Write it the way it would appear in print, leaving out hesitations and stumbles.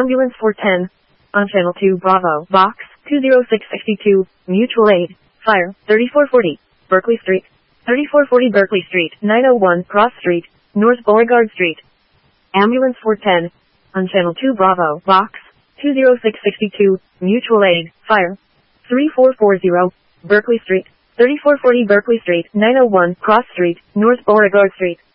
Ambulance 410. On Channel 2 Bravo, Box 20662, Mutual Aid. Fire, 3440, Berkeley Street. 3440 Berkeley Street, 901 Cross Street, North Beauregard Street. Ambulance 410. On Channel 2 Bravo, Box 20662, Mutual Aid. Fire, 3440, Berkeley Street. 3440 Berkeley Street, 901 Cross Street, North Beauregard Street.